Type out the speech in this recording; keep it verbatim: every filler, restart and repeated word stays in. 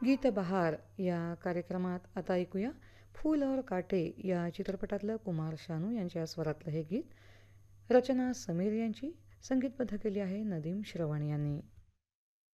गीत बहार या कार्यक्रमात आता ऐकूया फूल और काटे या चित्रपटातलं कुमार शानू यांच्या स्वरातलं हे गीत. रचना समीर यांची, संगीतबद्ध केली आहे नदीम श्रवण यांनी.